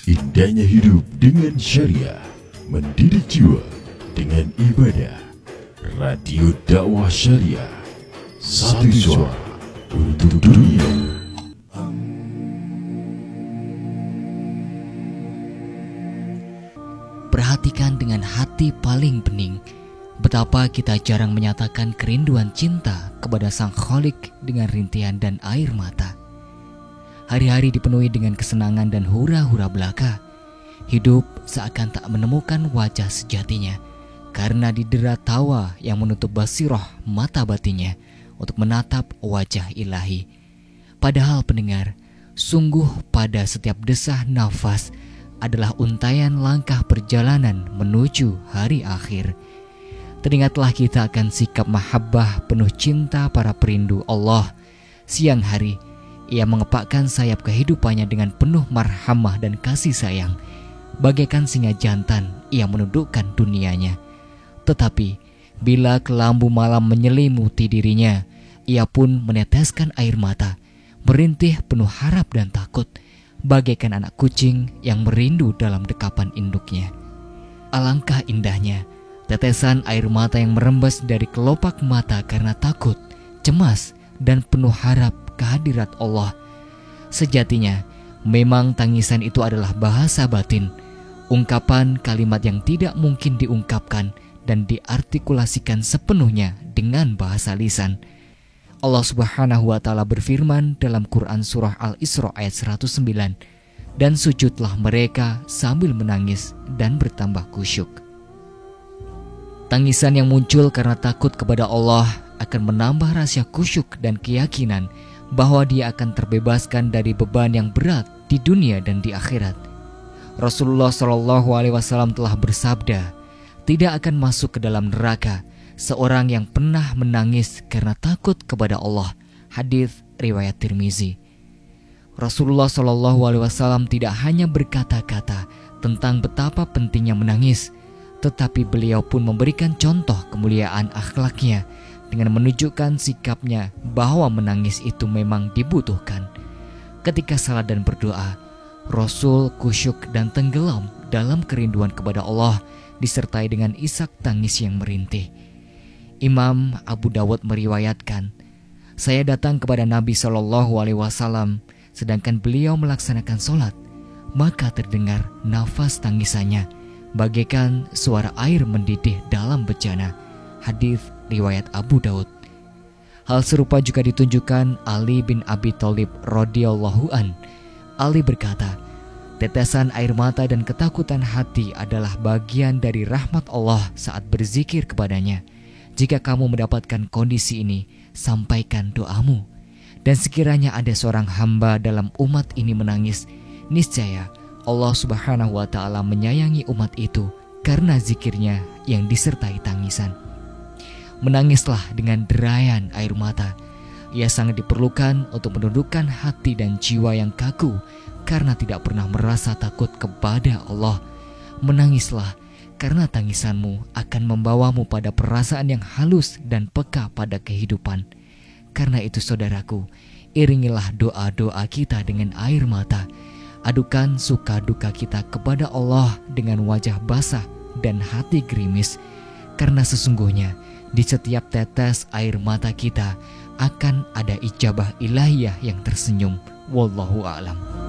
Indahnya hidup dengan syariah, mendidik jiwa dengan ibadah. Radio Dakwah Syariah, satu suara untuk dunia. Perhatikan dengan hati paling bening betapa kita jarang menyatakan kerinduan cinta kepada Sang Khalik dengan rintihan dan air mata. Hari-hari dipenuhi dengan kesenangan dan hura-hura belaka. Hidup seakan tak menemukan wajah sejatinya karena didera tawa yang menutup basiroh mata batinnya untuk menatap wajah ilahi. Padahal pendengar, sungguh pada setiap desah nafas adalah untaian langkah perjalanan menuju hari akhir. Teringatlah kita akan sikap mahabbah penuh cinta para perindu Allah. Siang hari, ia mengepakkan sayap kehidupannya dengan penuh marhamah dan kasih sayang. Bagaikan singa jantan, ia menundukkan dunianya. Tetapi, bila kelambu malam menyelimuti dirinya, ia pun meneteskan air mata, merintih penuh harap dan takut, bagaikan anak kucing yang merindu dalam dekapan induknya. Alangkah indahnya tetesan air mata yang merembes dari kelopak mata karena takut, cemas, dan penuh harap kehadirat Allah. Sejatinya, memang tangisan itu adalah bahasa batin, ungkapan kalimat yang tidak mungkin diungkapkan dan diartikulasikan sepenuhnya dengan bahasa lisan. Allah Subhanahu wa Ta'ala berfirman dalam Quran Surah Al-Isra ayat 109, "Dan sujudlah mereka sambil menangis dan bertambah kusyuk." Tangisan yang muncul karena takut kepada Allah akan menambah rasa kusyuk dan keyakinan bahwa dia akan terbebaskan dari beban yang berat di dunia dan di akhirat. Rasulullah SAW telah bersabda, "Tidak akan masuk ke dalam neraka seorang yang pernah menangis karena takut kepada Allah." Hadis riwayat Tirmizi. Rasulullah SAW tidak hanya berkata-kata tentang betapa pentingnya menangis, tetapi beliau pun memberikan contoh kemuliaan akhlaknya dengan menunjukkan sikapnya bahwa menangis itu memang dibutuhkan. Ketika salat dan berdoa, Rasul kusyuk dan tenggelam dalam kerinduan kepada Allah disertai dengan isak tangis yang merintih. Imam Abu Dawud meriwayatkan, "Saya datang kepada Nabi SAW sedangkan beliau melaksanakan sholat, maka terdengar nafas tangisannya bagaikan suara air mendidih dalam bejana." Hadis riwayat Abu Daud. Hal serupa juga ditunjukkan Ali bin Abi Thalib radhiyallahu an. Ali berkata, "Tetesan air mata dan ketakutan hati adalah bagian dari rahmat Allah saat berzikir kepadanya. Jika kamu mendapatkan kondisi ini, sampaikan doamu. Dan sekiranya ada seorang hamba dalam umat ini menangis, niscaya Allah Subhanahu wa Ta'ala menyayangi umat itu karena zikirnya yang disertai tangisan." Menangislah dengan derayan air mata. Ia sangat diperlukan untuk menundukkan hati dan jiwa yang kaku karena tidak pernah merasa takut kepada Allah. Menangislah karena tangisanmu akan membawamu pada perasaan yang halus dan peka pada kehidupan. Karena itu saudaraku, iringilah doa-doa kita dengan air mata. Adukan suka duka kita kepada Allah dengan wajah basah dan hati gerimis. Karena sesungguhnya di setiap tetes air mata kita akan ada ijabah ilahiyah yang tersenyum. Wallahu a'lam.